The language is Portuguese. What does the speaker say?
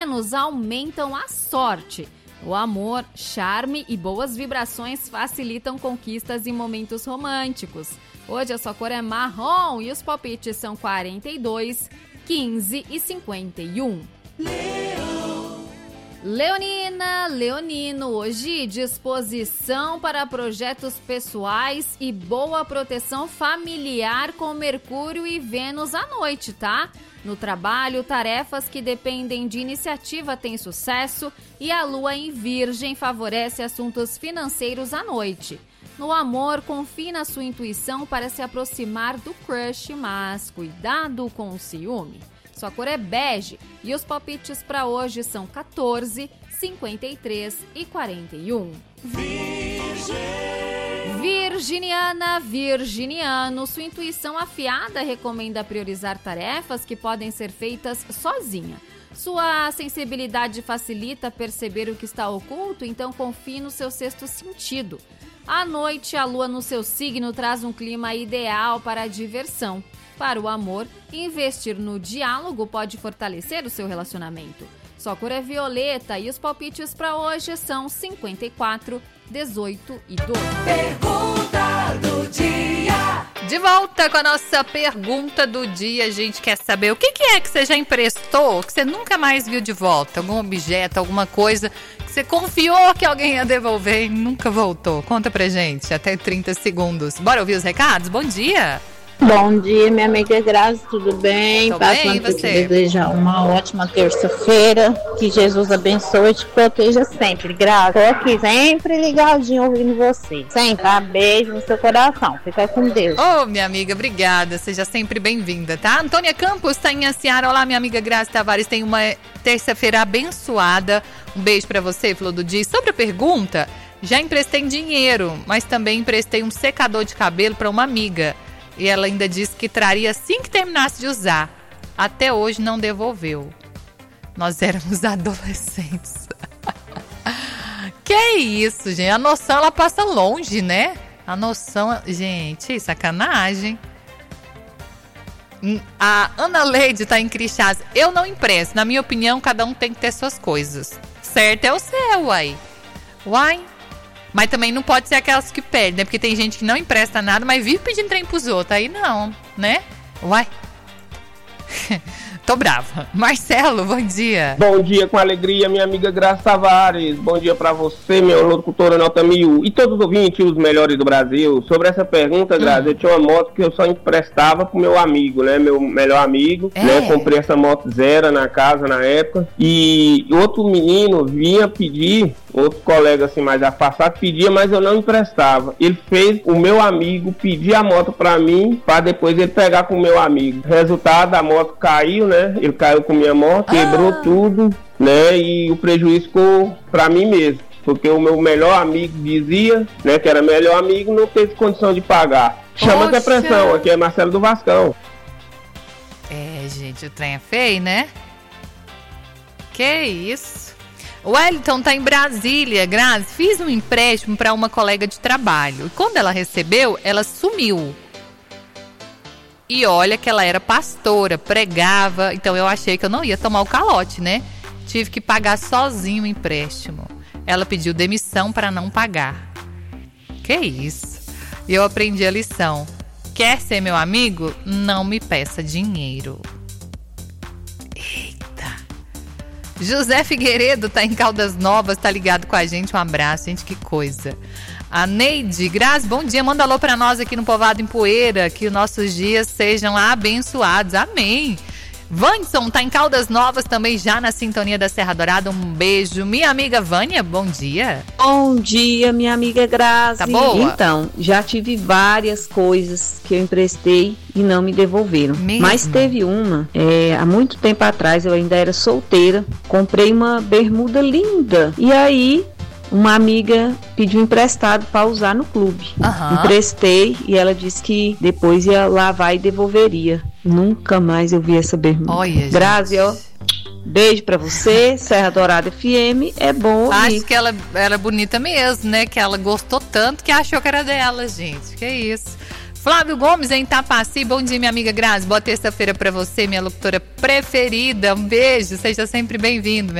Vênus aumentam a sorte. O amor, charme e boas vibrações facilitam conquistas e momentos românticos. Hoje a sua cor é marrom e os palpites são 42, 15 e 51. Leonina, Leonino, hoje disposição para projetos pessoais e boa proteção familiar com Mercúrio e Vênus à noite, tá? No trabalho, tarefas que dependem de iniciativa têm sucesso e a lua em Virgem favorece assuntos financeiros à noite. No amor, confie na sua intuição para se aproximar do crush, mas cuidado com o ciúme. Sua cor é bege e os palpites para hoje são 14, 53 e 41. Virginiana, virginiano, sua intuição afiada recomenda priorizar tarefas que podem ser feitas sozinha. Sua sensibilidade facilita perceber o que está oculto, então confie no seu sexto sentido. À noite, a lua no seu signo traz um clima ideal para a diversão. Para o amor, investir no diálogo pode fortalecer o seu relacionamento. Sua cor é violeta e os palpites para hoje são 54, 18 e 12. Pergunta do dia. De volta com a nossa pergunta do dia. A gente quer saber o que é que você já emprestou, que você nunca mais viu de volta. Algum objeto, alguma coisa que você confiou que alguém ia devolver e nunca voltou. Conta pra gente, até 30 segundos. Bora ouvir os recados? Bom dia! Bom dia, minha amiga Grazi, tudo bem? Tô bem, e você? Desejar uma ótima terça-feira, que Jesus abençoe e te proteja sempre, Grazi. Tô aqui sempre ligadinho ouvindo você. Sempre, tá? Beijo no seu coração, fica com Deus. Ô, minha amiga, obrigada, seja sempre bem-vinda, tá? Antônia Campos tá em Aciara. Olá, minha amiga Grazi Tavares, tem uma terça-feira abençoada. Um beijo pra você, Flor do Dia. Sobre a pergunta, já emprestei dinheiro, mas também emprestei um secador de cabelo pra uma amiga. E ela ainda disse que traria assim que terminasse de usar. Até hoje não devolveu. Nós éramos adolescentes. Que isso, gente? A noção, ela passa longe, né? A noção... Gente, sacanagem. A Ana Leide tá em Crixás. Eu não empresto. Na minha opinião, cada um tem que ter suas coisas. Certo é o seu, uai. Uai. Mas também não pode ser aquelas que perdem, né? Porque tem gente que não empresta nada, mas vive pedindo trem pros outros. Aí não, né? Uai. Tô brava. Marcelo, bom dia. Bom dia com alegria, minha amiga Graça Tavares. Bom dia pra você, meu locutora nota 1000. E todos os ouvintes, os melhores do Brasil. Sobre essa pergunta, Graça, eu tinha uma moto que eu só emprestava pro meu amigo, né? Meu melhor amigo, né? Comprei essa moto zero na casa na época. E outro menino vinha pedir, outro colega assim mais afastado, pedia, mas eu não emprestava. Ele fez o meu amigo pedir a moto pra mim, pra depois ele pegar com o meu amigo. Resultado, a moto caiu, né? Ele caiu com minha moto, quebrou tudo, né? E o prejuízo ficou pra mim mesmo. Porque o meu melhor amigo dizia, né, que era melhor amigo, não teve condição de pagar. Chama depressão, aqui é Marcelo do Vascão. É, gente, o trem é feio, né? Que isso? O Wellington tá em Brasília. Grazi, fiz um empréstimo para uma colega de trabalho. E quando ela recebeu, ela sumiu. E olha que ela era pastora, pregava. Então eu achei que eu não ia tomar o calote, né? Tive que pagar sozinho o empréstimo. Ela pediu demissão para não pagar. Que isso? E eu aprendi a lição. Quer ser meu amigo? Não me peça dinheiro. Eita. José Figueiredo tá em Caldas Novas, tá ligado com a gente. Um abraço, gente, que coisa. A Neide, Grazi, bom dia. Manda alô pra nós aqui no Povoado em Poeira. Que os nossos dias sejam abençoados. Amém. Vanson tá em Caldas Novas também, já na sintonia da Serra Dourada. Um beijo. Minha amiga Vânia, bom dia. Bom dia, minha amiga Grazi. Tá boa? Então, já tive várias coisas que eu emprestei e não me devolveram. Mesmo? Mas teve uma, há muito tempo atrás, eu ainda era solteira. Comprei uma bermuda linda. E aí... uma amiga pediu emprestado para usar no clube. Emprestei e ela disse que depois ia lavar e devolveria. Nunca mais eu vi essa bermuda. Olha, Grazi, ó, beijo pra você. Serra Dourada FM, é bom ouvir. Acho que ela era bonita mesmo, né? Que ela gostou tanto que achou que era dela, gente. Que isso. Flávio Gomes em Itapaci, bom dia, minha amiga Grazi. Boa terça-feira pra você, minha locutora preferida. Um beijo, seja sempre bem-vindo,